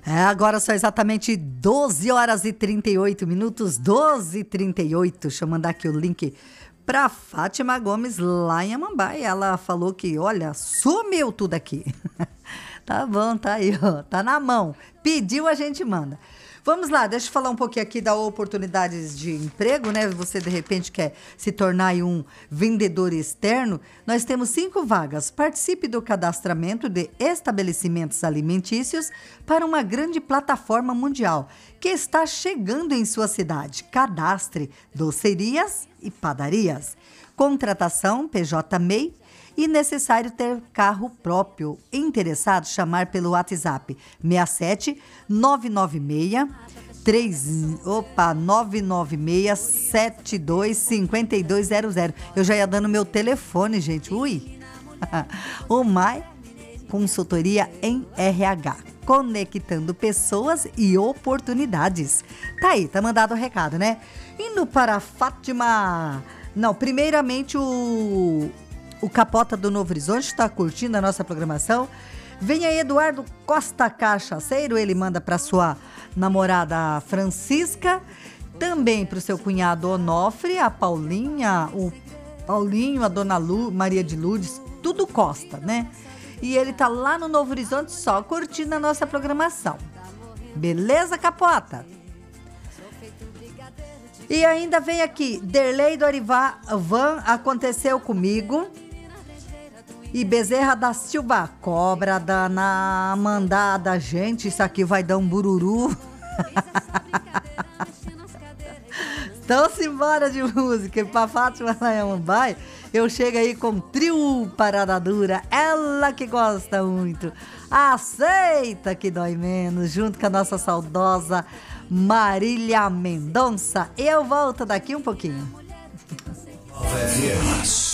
Agora são exatamente 12 horas e 38 minutos, 12h38. Deixa eu mandar aqui o link para Fátima Gomes lá em Amambai. Ela falou que, olha, sumiu tudo aqui. Tá bom, tá aí, ó, tá na mão. Pediu, a gente manda. Vamos lá, deixa eu falar um pouquinho aqui da oportunidades de emprego, né? Você, de repente, quer se tornar aí um vendedor externo. Nós temos 5 vagas. Participe do cadastramento de estabelecimentos alimentícios para uma grande plataforma mundial que está chegando em sua cidade. Cadastre docerias e padarias. Contratação PJ MEI. E necessário ter carro próprio. Interessado, chamar pelo WhatsApp 67 996 996 725200. Eu já ia dando meu telefone, gente. Ui! O MAI Consultoria em RH. Conectando pessoas e oportunidades. Tá aí, tá mandado o recado, né? Indo para Fátima. Não, primeiramente o Capota do Novo Horizonte está curtindo a nossa programação. Vem aí Eduardo Costa Cachaceiro, ele manda para sua namorada Francisca, também para o seu cunhado Onofre, a Paulinha, o Paulinho, a dona Maria de Lourdes, tudo Costa, né? E ele tá lá no Novo Horizonte só curtindo a nossa programação. Beleza, Capota? E ainda vem aqui, Derlei Dorival Van, aconteceu comigo. E Bezerra da Silva, cobra da mandada, gente, isso aqui vai dar um bururu. Então, simbora de música. Pra Fátima Amambai, eu chego aí com Trio Parada Dura, ela que gosta muito. Aceita que dói menos, junto com a nossa saudosa Marília Mendonça. Eu volto daqui um pouquinho.